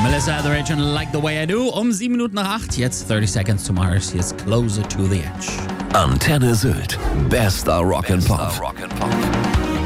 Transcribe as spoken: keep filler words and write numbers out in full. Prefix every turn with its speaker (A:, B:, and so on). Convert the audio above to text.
A: Melissa Etheridge und Like the Way I Do. Um sieben Minuten nach acht. Jetzt thirty Seconds to Mars. Hier ist Closer to the Edge.
B: Antenne Sylt. Bester Rock and Pop.